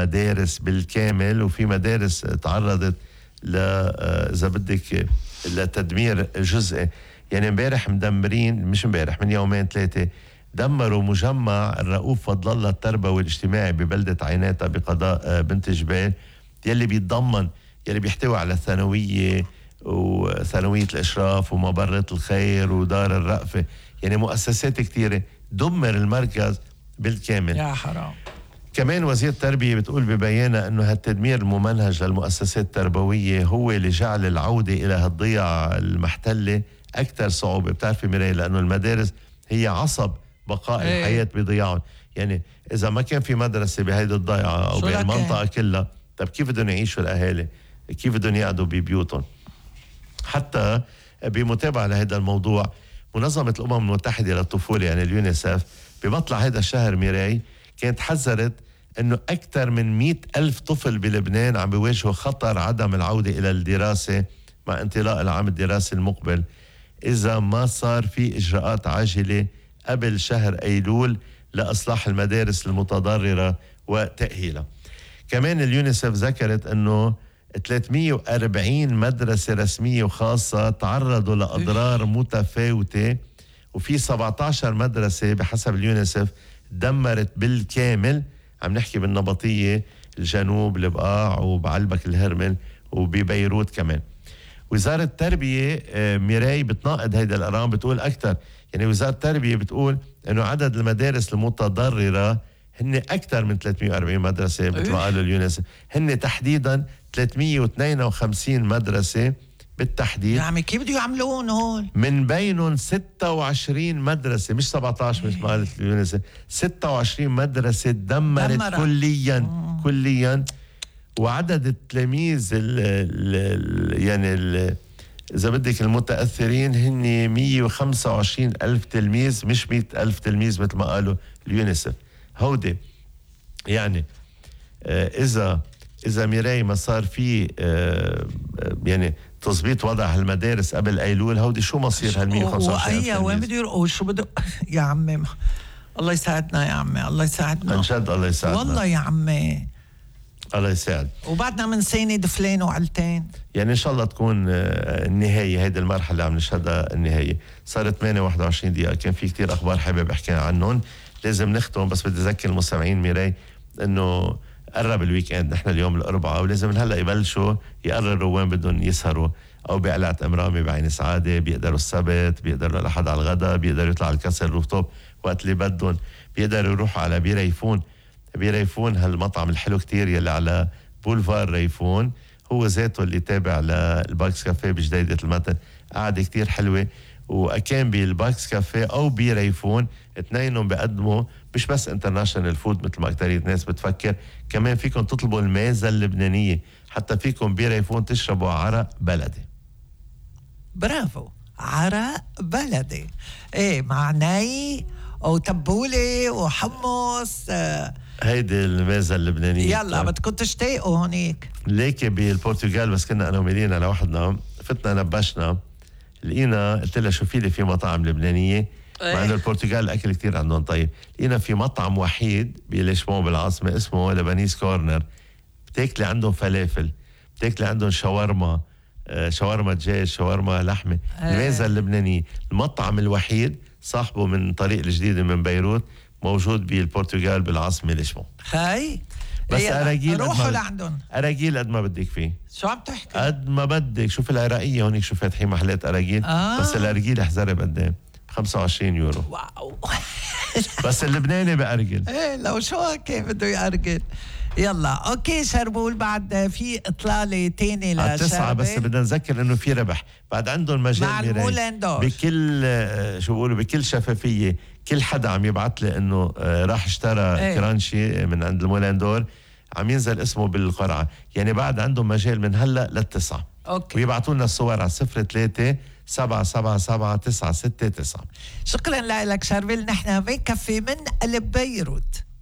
المدارس بالكامل، وفي مدارس تعرضت إذا بدك لتدمير جزئي. يعني امبارح مدمرين، مش امبارح، من يومين 3 دمروا مجمع الرؤوف فضل الله التربوي الاجتماعي ببلدة عيناتة بقضاء بنت جبال، يلي بيتضمن، يلي بيحتوي على الثانوية وثانوية الإشراف ومبرة الخير ودار الرأفة، يعني مؤسسات كتيرة. دمر المركز بالكامل. يا حرام. كمان وزير التربية بتقول ببيانها أنه هالتدمير الممنهج للمؤسسات التربوية هو اللي جعل العودة إلى هالضيعة المحتلة أكثر صعوبة. بتعرفي ميراي، لأنه المدارس هي عصب بقاء الحياة بضياعهم. يعني إذا ما كان في مدرسة بهيدي الضيعة أو بالمنطقة كلها، طب كيف بدهم يعيشوا الأهالي؟ كيف بدهم يقعدوا ببيوتهم؟ حتى بمتابعة لهذا الموضوع، منظمة الأمم المتحدة للطفولة يعني اليونيسف بمطلع هذا الشهر ميراي كانت حذرت أنه أكثر من 100,000 طفل بلبنان عم بيواجهوا خطر عدم العودة إلى الدراسة مع انطلاق العام الدراسي المقبل إذا ما صار في إجراءات عاجلة قبل شهر أيلول لإصلاح المدارس المتضررة وتأهيلها. كمان اليونيسف ذكرت أنه 340 مدرسة رسمية وخاصة تعرضوا لأضرار متفاوتة، وفي 17 مدرسة بحسب اليونيسف دمرت بالكامل. عم نحكي بالنبطية، الجنوب، البقاع، وبعلبك الهرمل، وببيروت كمان. وزارة التربية ميراي بتناقض هيدا الأرقام، بتقول أكتر. يعني وزارة التربية بتقول أنه عدد المدارس المتضررة هن أكثر من 340 مدرسة مثل ما قالوا اليونيسف، هن تحديدا 352 مدرسة بالتحديد. يعني كيف بده يعملون هول؟ من بينهم 26 مدرسة، مش 17 مثل ما قالت اليونيسف، 26 مدرسة دمرت كليا. وعدد التلاميذ إذا بدك المتأثرين هن 125,000 تلميذ، مش 100,000 تلميذ مثل ما قالوا اليونيسف. هودي يعني إذا ميراي ما صار في يعني تظبيط وضع هالمدارس قبل أيلول، هودي شو مصير هال125,000 وين بده يروحوا؟ شو بده يا عمي؟ الله يساعدنا يا عمي، الله يساعدنا عن جد، الله يساعدنا والله يا عمي، الله يساعد. وبعدنا من سنة دفلين وعلتين، يعني إن شاء الله تكون النهاية. هيدي المرحلة اللي عم نشهدها النهاية. صارت 8:21 دقيقة. كان في كتير أخبار حابب أحكي عنهم، لازم نختم. بس بدي أذكر المستمعين ميراي إنه قرب الويك اند، نحن اليوم الأربعاء، ولازم من هلا يبلشوا يقرروا وين بدهم يسهروا. أو بقلعة أمرامي بعين سعادة، بيقدروا السبت، بيقدروا الأحد على الغداء، بيقدروا يطلعوا على الكسر الروفتوب وقت اللي بدهم، بيقدروا يروحوا على بيريفون هالمطعم الحلو كتير يلي على بولفار ريفون، هو ذاته اللي تابع للباكس كافيه بجديدة المتن. قاعدة كتير حلوة. وأكان بالباكس كافيه أو بريفون، اثنينهم بيقدموا مش بس انترناشنال فود مثل ما أكترية ناس بتفكر، كمان فيكم تطلبوا الميزة اللبنانية، حتى فيكم بريفون تشربوا عرق بلدي. برافو، عرق بلدي، ايه مع ناي وتبولة وحمص. هيدي الميزة اللبنانية. يلا بدكم تشتاقوا هونيك. ليكي بالبرتغال بس كنا أنا وميلينا لوحدنا، فتنا نبشنا، لقينا قلت لها شوفي لي في مطاعم لبنانية، مع انه البرتغال الاكل كتير عندهم طيب. لقينا في مطعم وحيد بليشمون بالعاصمة اسمه لبنيز كورنر، بتاكلي عندهم فلافل، بتاكلي عندهم شاورما دجاج، شاورما لحمة. الميزة اللبنانية. المطعم الوحيد صاحبه من طريق الجديدة من بيروت، موجود بالبرتغال بالعاصمة ليشمون. خاي بس أراجيل روحوا لعندهم، أراجيل قد ما بدك فيه. شو عم تحكي؟ قد ما بدك. شوف العراقية هونيك شو فاتحين محلات أراجيل. بس الأرجيل احذري قدام 25 يورو. واو. بس اللبناني بأرجل. ايه لو شو كيف بده يأرجل. يلا اوكي شربول، بعد في اطلالة تاني على 9. بس بدنا نذكر انه في ربح بعد عندهم مجال مع المولندور بكل شو بقولوا بكل شفافية. كل حدا عم يبعت لي انه راح اشترى كرانشي من عند المولندور، عم ينزل اسمه بالقرعة. يعني بعد عندهم مجال من هلا لل9. اوكي. ويبعتوا لنا الصور على 03-777-969. شكرا لك شربل. نحن بكفي من قلب بيروت.